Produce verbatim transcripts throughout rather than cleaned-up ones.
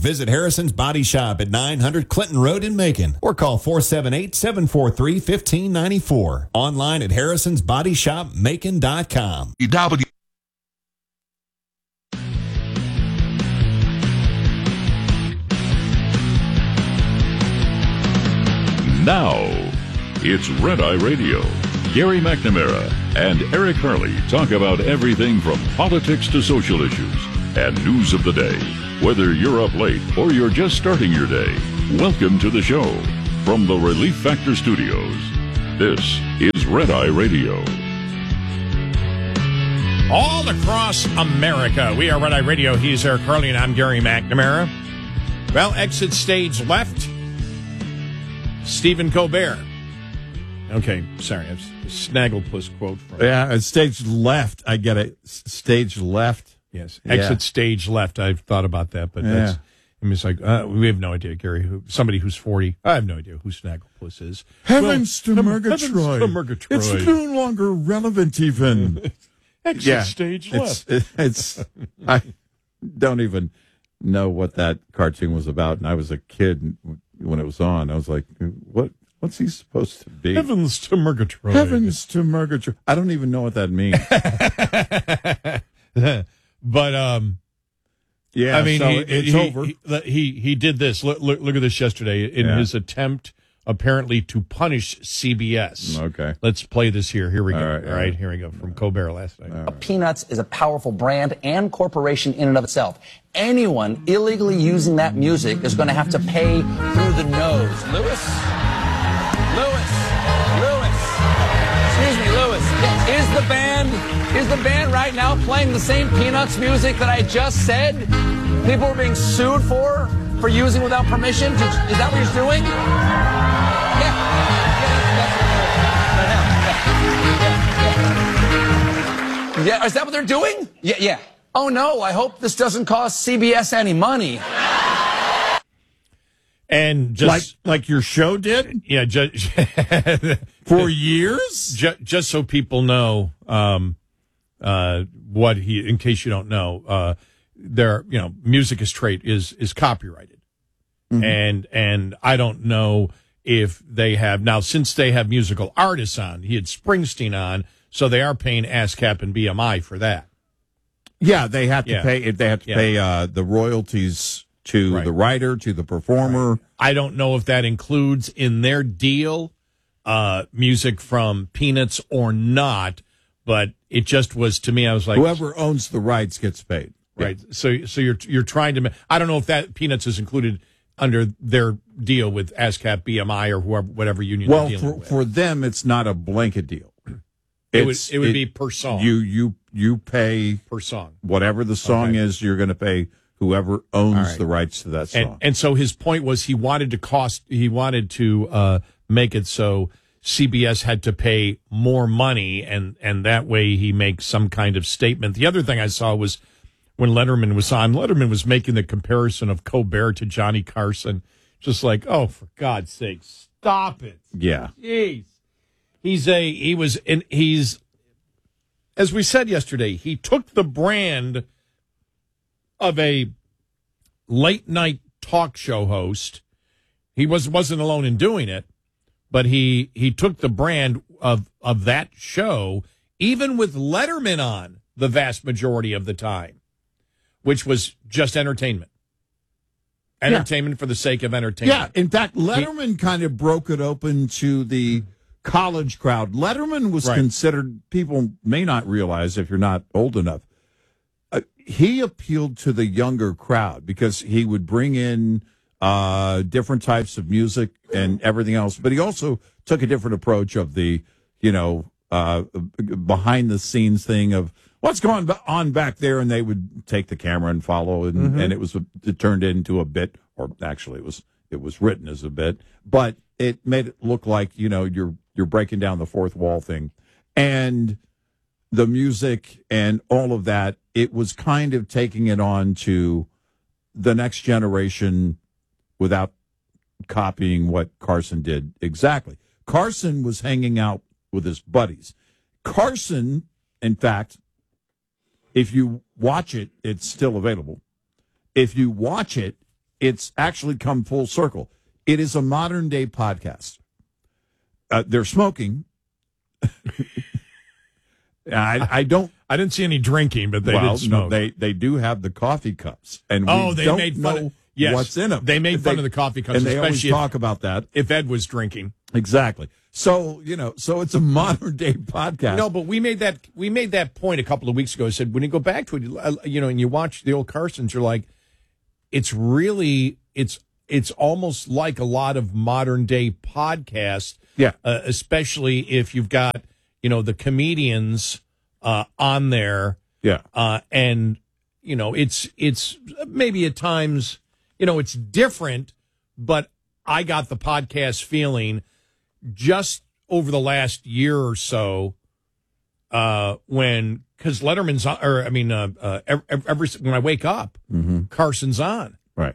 visit Harrison's Body Shop at nine hundred Clinton Road in Macon or call four seven eight, seven four three, one five nine four. Online at harrisons body shop macon dot com. W. Now, it's Red Eye Radio. Gary McNamara and Eric Harley talk about everything from politics to social issues and news of the day. Whether you're up late or you're just starting your day, welcome to the show. From the Relief Factor Studios, this is Red Eye Radio. All across America, we are Red Eye Radio. He's Eric Harley, and I'm Gary McNamara. Well, exit stage left. Stephen Colbert. Okay, sorry. It's a Snagglepuss quote. From yeah, stage left. I get it. Stage left. Yes, exit yeah. stage left. I've thought about that, but yeah. that's. I mean, it's like uh, we have no idea, Gary. Who, somebody who's forty. I have no idea who Snagglepuss is. Heavens well, to Murgatroyd. Heavens to Murgatroyd. It's no longer relevant, even. exit yeah, stage it's, left. It's. I don't even know what that cartoon was about, and I was a kid when it was on. I was like, what? What's he supposed to be? Heavens to Murgatroyd. Heavens to Murgatroyd. I don't even know what that means. But, um, yeah, I mean, so he, it's he, over. He, he, he did this. Look, look, look at this yesterday in yeah. his attempt, apparently, to punish C B S. Okay. Let's play this here. Here we go. All right, all right here we go. From Colbert last night. Right. Peanuts is a powerful brand and corporation in and of itself. Anyone illegally using that music is going to have to pay through the nose. Lewis? Lewis, Lewis, excuse me, Lewis, is the band, is the band right now playing the same Peanuts music that I just said people are being sued for, for using without permission? Is that what he's doing? Yeah. Yeah, yeah, yeah. Yeah, is that what they're doing? Yeah, yeah. Oh no, I hope this doesn't cost C B S any money. And just like like your show did, yeah, just, for years. Just, just so people know, um, uh, what he, in case you don't know, uh, there, you know, music is trade is is copyrighted, mm-hmm. and and I don't know if they have now since they have musical artists on. He had Springsteen on, so they are paying ASCAP and B M I for that. Yeah, they have to yeah. pay. They have to yeah. pay uh, the royalties to right. the writer, to the performer. Right. I don't know if that includes in their deal uh, music from Peanuts or not, but it just was to me. I was like, whoever owns the rights gets paid, right? Yeah. So, so you're you're trying to. I don't know if that Peanuts is included under their deal with ASCAP, B M I, or whoever, whatever union. Well, they're dealing for with. for them, it's not a blanket deal. It would it would it, be per song. You you you pay per song. Whatever the song okay. is, you're going to pay whoever owns right. the rights to that song. And, and so his point was he wanted to cost he wanted to uh, make it so C B S had to pay more money, and and that way he makes some kind of statement. The other thing I saw was when Letterman was on, Letterman was making the comparison of Colbert to Johnny Carson, just like, oh, for God's sake, stop it. Yeah. Jeez. He's a he was and he's as we said yesterday, he took the brand of a late night talk show host. He was wasn't alone in doing it, but he he took the brand of of that show, even with Letterman on the vast majority of the time, which was just entertainment. Entertainment yeah. for the sake of entertainment. Yeah, in fact, Letterman he, kind of broke it open to the college crowd. Letterman was right. considered, people may not realize if you're not old enough, uh, he appealed to the younger crowd because he would bring in uh, different types of music and everything else. But he also took a different approach of the, you know, uh, behind the scenes thing of what's going on back there. And they would take the camera and follow. And, mm-hmm. and it was, it turned into a bit, or actually it was, it was written as a bit, but it made it look like, you know, you're, you're breaking down the fourth wall thing. And the music and all of that, it was kind of taking it on to the next generation without copying what Carson did exactly. Carson was hanging out with his buddies. Carson, in fact, if you watch it, it's still available. If you watch it, it's actually come full circle. It is a modern day podcast. Uh, they're smoking. I, I don't. I didn't see any drinking, but they well, did smoke. No, they they do have the coffee cups, and oh, we they don't made know fun of, yes, what's in them. They made fun they, of the coffee cups, and they always especially talk if, about that. if Ed was drinking. Exactly. So you know, so it's a modern day podcast. No, but we made that we made that point a couple of weeks ago. I said when you go back to it, you know, and you watch the old Carsons, you're like, it's really it's it's almost like a lot of modern day podcasts. Yeah, uh, especially if you've got you know the comedians uh, on there. Yeah, uh, and you know it's it's maybe at times you know it's different, but I got the podcast feeling just over the last year or so uh, when because Letterman's on, or I mean uh, uh, every, every when I wake up, mm-hmm. Carson's on, right,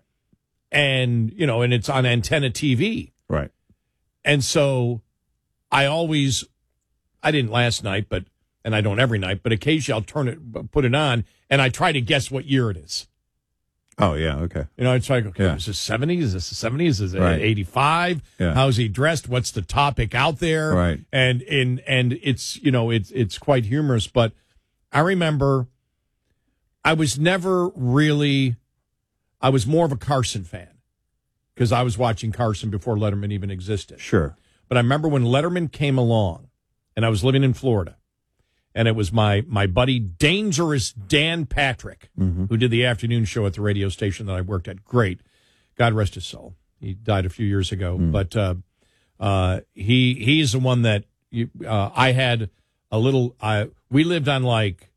and you know and it's on Antenna T V, right. And so I always, I didn't last night, but, and I don't every night, but occasionally I'll turn it, put it on, and I try to guess what year it is. Oh, yeah, okay. You know, it's like, okay, yeah. is this seventies? Is this the seventies? Is it right. eighty-five? Yeah. How's he dressed? What's the topic out there? Right. And, and, and it's, you know, it's, it's quite humorous, but I remember I was never really, I was more of a Carson fan. Because I was watching Carson before Letterman even existed. Sure. But I remember when Letterman came along, and I was living in Florida, and it was my my buddy Dangerous Dan Patrick, mm-hmm. who did the afternoon show at the radio station that I worked at. Great. God rest his soul. He died a few years ago. Mm. But uh, uh, he he's the one that you, uh, I had a little uh, – we lived on like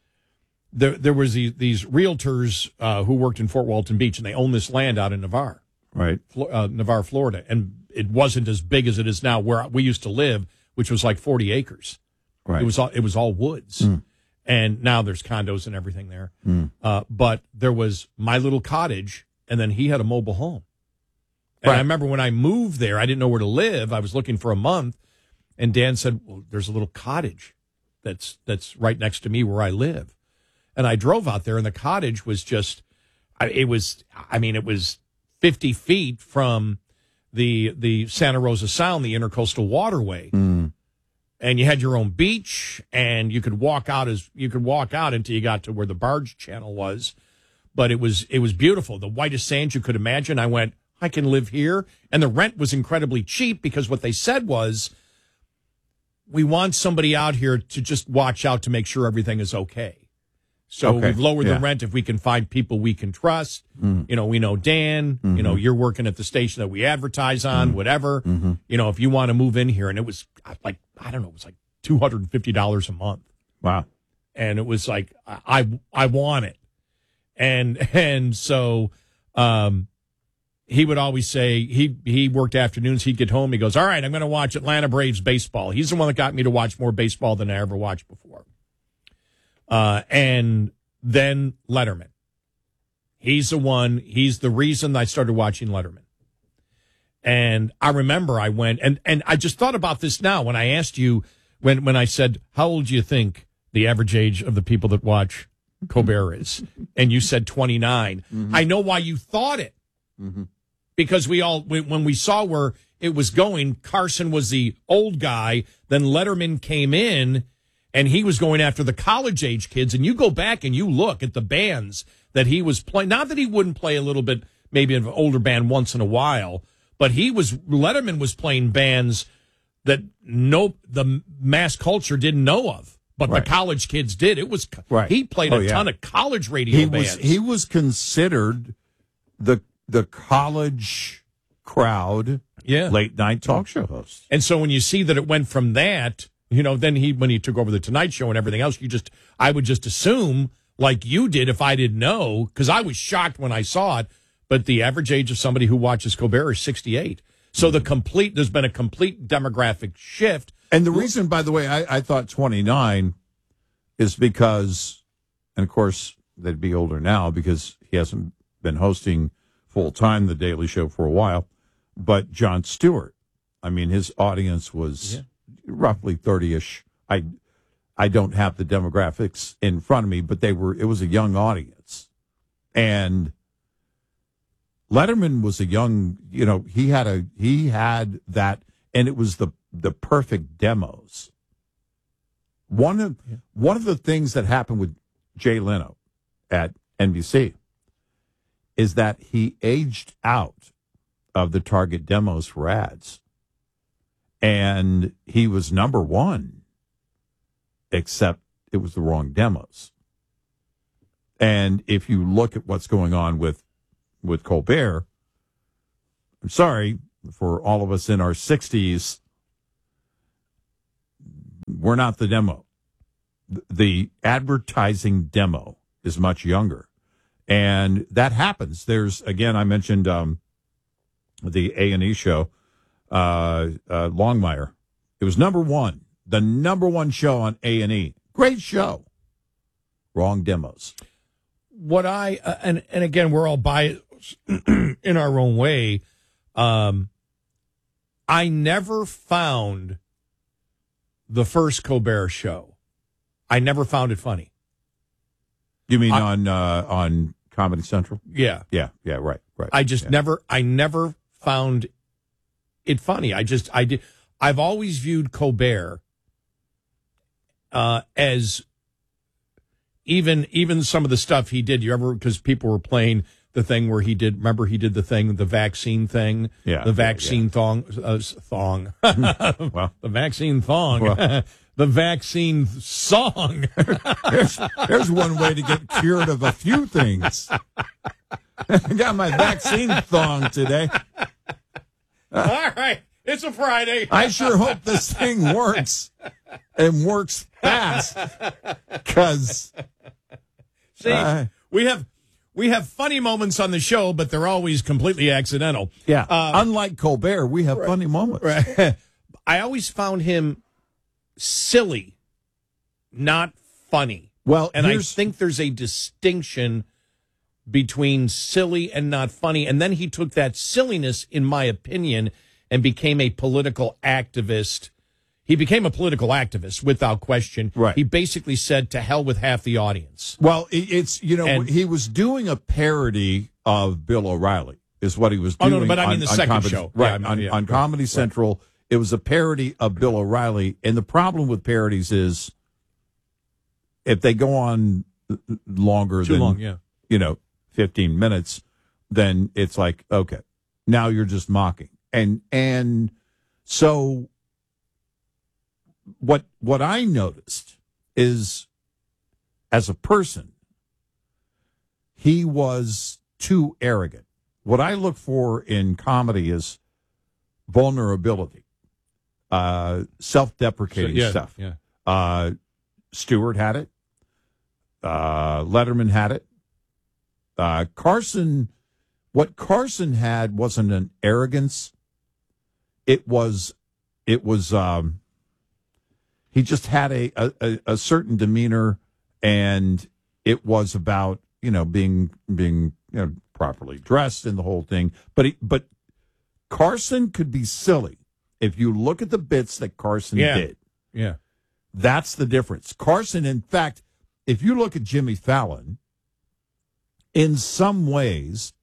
– there there was these, these realtors uh, who worked in Fort Walton Beach, and they owned this land out in Navarre. Right, uh, Navarre, Florida, and it wasn't as big as it is now where we used to live, which was like forty acres. Right, it was all it was all woods, mm. and now there's condos and everything there. Mm. Uh, but there was my little cottage, and then he had a mobile home. And right. I remember when I moved there, I didn't know where to live. I was looking for a month, and Dan said, "Well, there's a little cottage that's that's right next to me where I live," and I drove out there, and the cottage was just, it was, I mean, it was fifty feet from the the Santa Rosa Sound, the Intercoastal Waterway, mm. and you had your own beach, and you could walk out as you could walk out until you got to where the barge channel was. But it was it was beautiful, the whitest sand you could imagine. I went, I can live here, and the rent was incredibly cheap because what they said was, we want somebody out here to just watch out to make sure everything is okay. So okay. we've lowered yeah. the rent if we can find people we can trust. Mm. You know, we know Dan. Mm-hmm. You know, you're working at the station that we advertise on, mm. whatever. Mm-hmm. You know, if you want to move in here. And it was like, I don't know, it was like two hundred fifty dollars a month. Wow. And it was like, I I want it. And and so um, he would always say, he, he worked afternoons, he'd get home, he goes, all right, I'm going to watch Atlanta Braves baseball. He's the one that got me to watch more baseball than I ever watched before. Uh, and then Letterman. He's the one, he's the reason I started watching Letterman. And I remember I went, and, and I just thought about this now when I asked you, when, when I said, how old do you think the average age of the people that watch Colbert is? And you said twenty-nine. Mm-hmm. I know why you thought it. Mm-hmm. Because we all, when we saw where it was going, Carson was the old guy, then Letterman came in, and he was going after the college-age kids. And you go back and you look at the bands that he was playing. Not that he wouldn't play a little bit, maybe an older band once in a while, but he was, Letterman was playing bands that no, the mass culture didn't know of, but right. the college kids did. It was, right. he played oh, a yeah. ton of college radio he bands. Was, he was considered the the college crowd, yeah. late night talk show host. And so when you see that it went from that, you know, then he, when he took over the Tonight Show and everything else, you just, I would just assume, like you did if I didn't know, because I was shocked when I saw it, but the average age of somebody who watches Colbert is sixty-eight. So the complete, there's been a complete demographic shift. And the reason, by the way, I, I thought twenty-nine is because, and of course, they'd be older now because he hasn't been hosting full-time The Daily Show for a while, but Jon Stewart, I mean, his audience was yeah. roughly thirty-ish. I I don't have the demographics in front of me, but they were, it was a young audience. And Letterman was a young, you know, he had a he had that, and it was the the perfect demos. One of yeah. one of the things that happened with Jay Leno at N B C is that he aged out of the target demos for ads, and he was number one, except it was the wrong demos. And if you look at what's going on with with Colbert, I'm sorry for all of us in our sixties, we're not the demo. The advertising demo is much younger. And that happens. There's, again, I mentioned um, the A and E show, uh, uh, Longmire. It was number one, the number one show on A and E. Great show. Wrong demos. What I, uh, and, and again, we're all biased in our own way. Um, I never found the first Colbert show. I never found it funny. You mean I, on uh, on Comedy Central? Yeah. Yeah, yeah, right, right. I just yeah. never, I never found it funny. I just, I did, I've always viewed Colbert uh, as even, even some of the stuff he did, you ever, because people were playing the thing where he did, remember he did the thing, the vaccine thing? Yeah. The vaccine yeah. thong, uh, thong. well, the vaccine thong. Well. The vaccine song. there's, there's one way to get cured of a few things. I got my vaccine thong today. All right. It's a Friday. I sure hope this thing works and works fast. Because see, uh, we have we have funny moments on the show, but they're always completely accidental. Yeah. Uh, Unlike Colbert, we have right, funny moments. Right. I always found him silly, not funny. Well, and I think there's a distinction between silly and not funny. And then he took that silliness, in my opinion, and became a political activist. He became a political activist without question. Right. He basically said, to hell with half the audience. Well, it's, you know, and, he was doing a parody of Bill O'Reilly is what he was doing. Oh, no, but I mean on, the on second Comedy, show. Right, yeah, I mean, on, yeah, on right, Comedy right. Central. It was a parody of Bill O'Reilly. And the problem with parodies is if they go on longer Too than, long, yeah. you know, fifteen minutes, then it's like, okay, now you're just mocking. And and so what what I noticed is, as a person, he was too arrogant. What I look for in comedy is vulnerability, uh, self-deprecating so, yeah, stuff. Yeah. Uh, Stewart had it. Uh, Letterman had it. Uh, Carson, what Carson had wasn't an arrogance. It was, it was, um, he just had a, a, a certain demeanor, and it was about, you know, being, being, you know, properly dressed and the whole thing. But, he, but Carson could be silly. If you look at the bits that Carson yeah. did. Yeah. That's the difference. Carson, in fact, if you look at Jimmy Fallon, in some ways,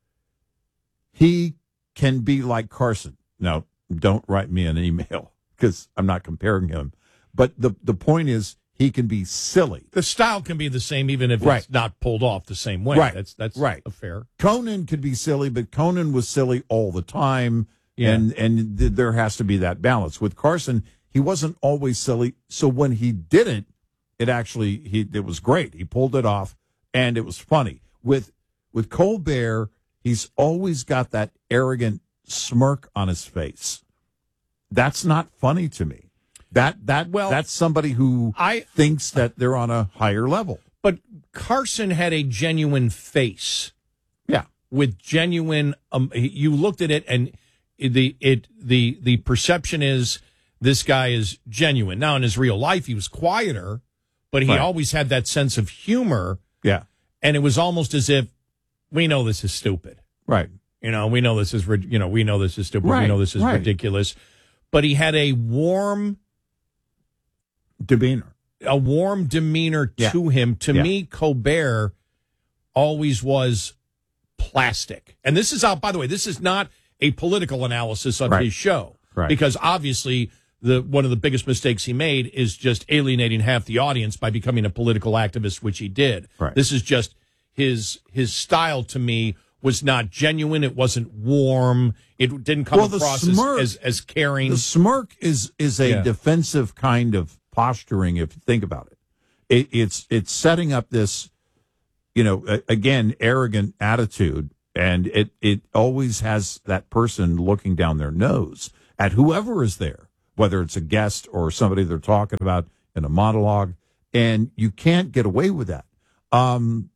he can be like Carson. Now, don't write me an email because I'm not comparing him. But the, the point is, he can be silly. The style can be the same, even if right. it's not pulled off the same way. Right. That's that's right. a fair. Conan could be silly, but Conan was silly all the time. Yeah. And, and th- there has to be that balance. With Carson, he wasn't always silly. So when he didn't, it actually, he it was great. He pulled it off, and it was funny. With with Colbert, he's always got that arrogant smirk on his face. That's not funny to me. That that well, that's somebody who I thinks that they're on a higher level. But Carson had a genuine face. Yeah, with genuine. Um, you looked at it, and the it the the perception is this guy is genuine. Now, in his real life, he was quieter, but he right. always had that sense of humor. Yeah, and it was almost as if we know this is stupid. Right. You know, we know this is you know we know this is stupid. Right. We know this is right. ridiculous. But he had a warm demeanor, a warm demeanor yeah. to him. To yeah. me, Colbert always was plastic. And this is out, by the way, this is not a political analysis of Right. his show. Right. Because obviously the one of the biggest mistakes he made is just alienating half the audience by becoming a political activist, which he did. Right. This is just his his style to me was not genuine. It wasn't warm. It didn't come Well, the across as, smirk- as, as caring. The smirk is is a Yeah. defensive kind of posturing, if you think about it. it. It's it's setting up this, you know, a, again, arrogant attitude, and it, it always has that person looking down their nose at whoever is there, whether it's a guest or somebody they're talking about in a monologue, and you can't get away with that. Um,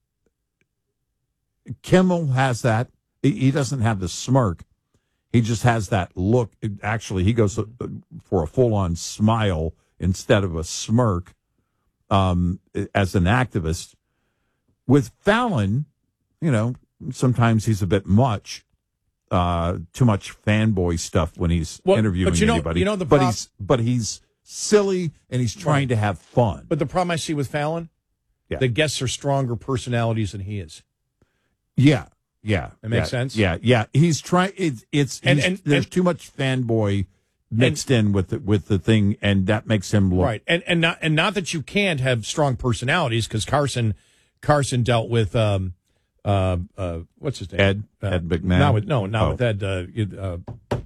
Kimmel has that. He he doesn't have the smirk. He just has that look. Actually, he goes for a full-on smile instead of a smirk um, as an activist. With Fallon, you know, sometimes he's a bit much, uh, too much fanboy stuff when he's Well, interviewing but you know- anybody. you know the but prob- he's but he's silly and he's trying Right. to have fun. But the problem I see with Fallon, Yeah. the guests are stronger personalities than he is. Yeah, yeah, That makes yeah, sense? Yeah, yeah. He's trying. It's it's And- he's- and- there's and- too much fanboy mixed in with the, with the thing, and that makes him look Right, and and not and not that you can't have strong personalities, because Carson Carson dealt with um uh uh what's his name Ed uh, Ed McMahon. not with no not Oh. with Ed uh, you- uh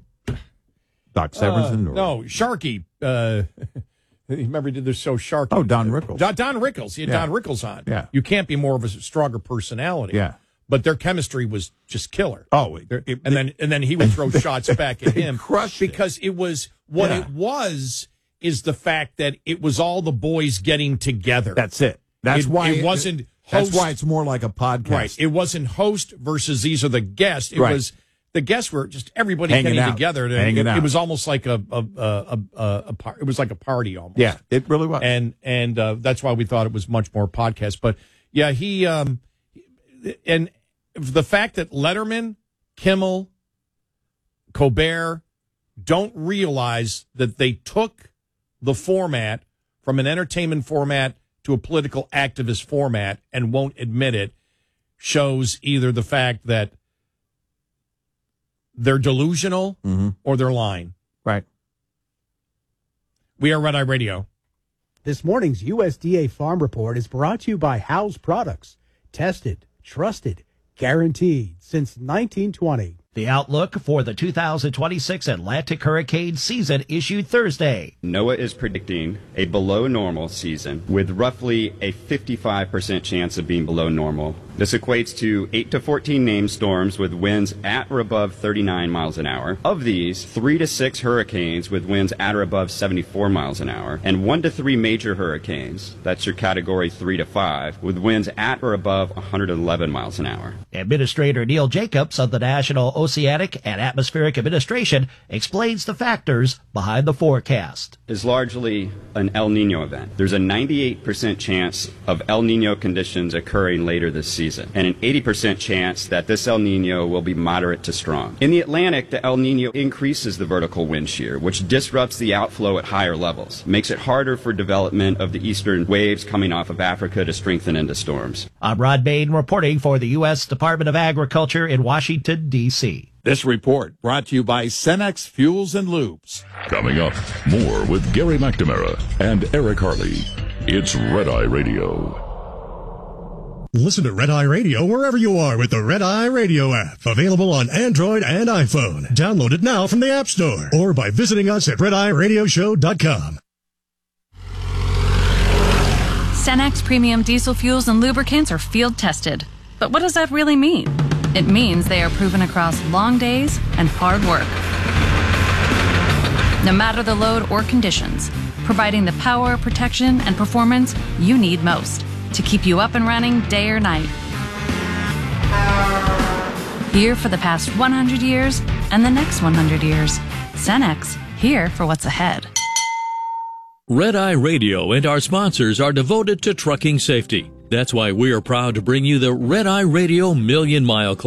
Doc Severinsen. uh, or- no Sharky uh remember he did the show Sharky. Oh, Don Rickles. Don, Don Rickles he had Yeah. Don Rickles on. Yeah. You can't be more of a stronger personality. Yeah. But their chemistry was just killer. Oh, it- They're- it- and then and then he would throw shots back at they him crushed it. because it was what Yeah. it was is the fact that it was all the boys getting together. That's it. That's It- why it wasn't That's host- why it's more like a podcast. right. It wasn't host versus these are the guests. It Right. was the guests were just everybody Hanging getting out. together. And Hanging it, out. it was almost like a a a, a, a, a par- it was like a party almost. Yeah, it really was. and and uh, that's why we thought it was much more podcast. But yeah, he um, and the fact that Letterman, Kimmel, Colbert don't realize that they took the format from an entertainment format to a political activist format and won't admit it shows either the fact that they're delusional Mhm. or they're lying. Right. We are Red Eye Radio. This morning's U S D A Farm Report is brought to you by Howes Products. Tested, trusted, guaranteed since nineteen twenty. The outlook for the two thousand twenty-six Atlantic hurricane season issued Thursday. NOAA is predicting a below normal season with roughly a fifty-five percent chance of being below normal. This equates to eight to fourteen named storms with winds at or above thirty-nine miles an hour. Of these, three to six hurricanes with winds at or above seventy-four miles an hour, and one to three major hurricanes, that's your category three to five, with winds at or above one hundred eleven miles an hour. Administrator Neil Jacobs of the National Oceanic and Atmospheric Administration explains the factors behind the forecast. Is largely an El Nino event. There's a ninety-eight percent chance of El Nino conditions occurring later this season, and an eighty percent chance that this El Nino will be moderate to strong. In the Atlantic, the El Nino increases the vertical wind shear, which disrupts the outflow at higher levels, makes it harder for development of the eastern waves coming off of Africa to strengthen into storms. I'm Rod Bain reporting for the U S Department of Agriculture in Washington, D C This report brought to you by Cenex Fuels and Lubes. Coming up, more with Gary McNamara and Eric Harley. It's Red Eye Radio. Listen to Red Eye Radio wherever you are with the Red Eye Radio app. Available on Android and iPhone. Download it now from the App Store or by visiting us at red eye radio show dot com. Cenex premium diesel fuels and lubricants are field tested. But what does that really mean? It means they are proven across long days and hard work. No matter the load or conditions, providing the power, protection, and performance you need most to keep you up and running day or night. Here for the past one hundred years and the next one hundred years. Cenex, here for what's ahead. Red Eye Radio and our sponsors are devoted to trucking safety. That's why we are proud to bring you the Red Eye Radio Million Mile Club.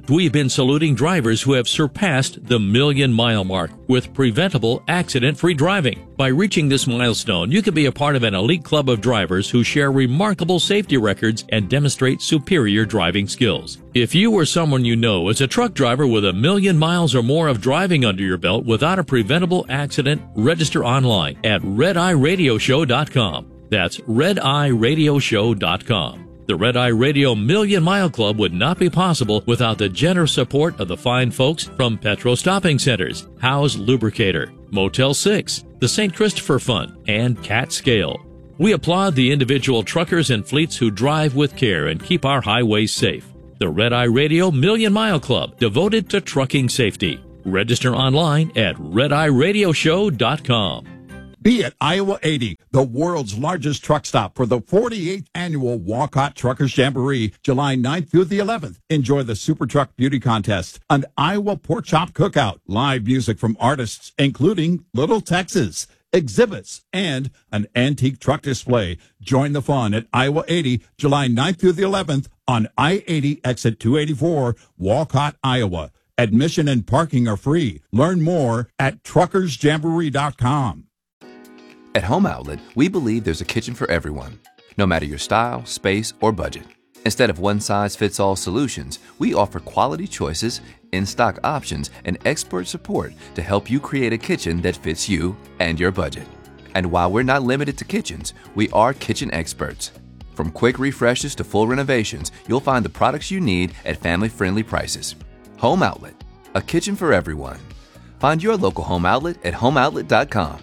we've been saluting drivers who have surpassed the million mile mark with preventable accident-free driving. By reaching this milestone, you can be a part of an elite club of drivers who share remarkable safety records and demonstrate superior driving skills. If you or someone you know is a truck driver with a million miles or more of driving under your belt without a preventable accident, register online at red eye radio show dot com. That's red eye radio show dot com. The Red Eye Radio Million Mile Club would not be possible without the generous support of the fine folks from Petro Stopping Centers, Howe's Lubricator, Motel six, the Saint Christopher Fund, and Cat Scale. We applaud the individual truckers and fleets who drive with care and keep our highways safe. The Red Eye Radio Million Mile Club, devoted to trucking safety. Register online at red eye radio show dot com. Be at Iowa eighty, the world's largest truck stop for the forty-eighth annual Walcott Truckers Jamboree, July ninth through the eleventh. Enjoy the Super Truck Beauty Contest, an Iowa Pork Chop Cookout, live music from artists including Little Texas, exhibits, and an antique truck display. Join the fun at Iowa eighty, July ninth through the eleventh on I eighty exit two eighty-four, Walcott, Iowa. Admission and parking are free. Learn more at truckers jamboree dot com. At Home Outlet, we believe there's a kitchen for everyone, no matter your style, space, or budget. Instead of one-size-fits-all solutions, we offer quality choices, in-stock options, and expert support to help you create a kitchen that fits you and your budget. And while we're not limited to kitchens, we are kitchen experts. From quick refreshes to full renovations, you'll find the products you need at family-friendly prices. Home Outlet, a kitchen for everyone. Find your local Home Outlet at home outlet dot com.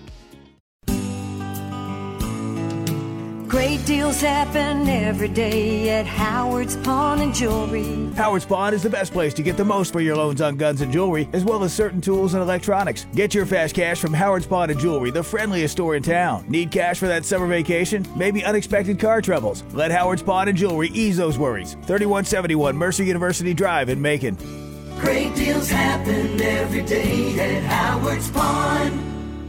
Great deals happen every day at Howard's Pawn and Jewelry. Howard's Pawn is the best place to get the most for your loans on guns and jewelry, as well as certain tools and electronics. Get your fast cash from Howard's Pawn and Jewelry, the friendliest store in town. Need cash for that summer vacation? Maybe unexpected car troubles? Let Howard's Pawn and Jewelry ease those worries. thirty-one seventy-one Mercer University Drive in Macon. Great deals happen every day at Howard's Pawn.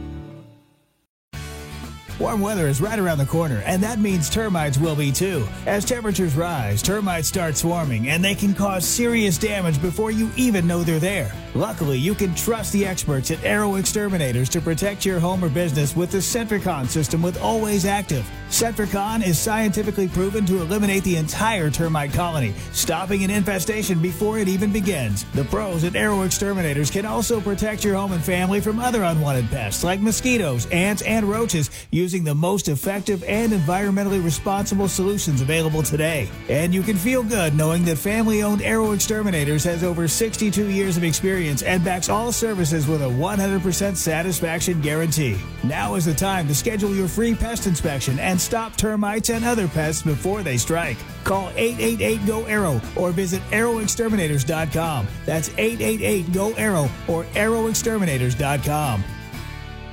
Warm weather is right around the corner, and that means termites will be too. As temperatures rise, termites start swarming, and they can cause serious damage before you even know they're there. Luckily, you can trust the experts at Arrow Exterminators to protect your home or business with the Centricon system with Always Active. Centricon is scientifically proven to eliminate the entire termite colony, stopping an infestation before it even begins. The pros at Arrow Exterminators can also protect your home and family from other unwanted pests like mosquitoes, ants, and roaches using the most effective and environmentally responsible solutions available today. And you can feel good knowing that family-owned Arrow Exterminators has over sixty-two years of experience and backs all services with a one hundred percent satisfaction guarantee. Now is the time to schedule your free pest inspection and stop termites and other pests before they strike. Call eight eight eight, G O, ARROW or visit arrow exterminators dot com. That's eight eight eight, G O, ARROW or arrow exterminators dot com.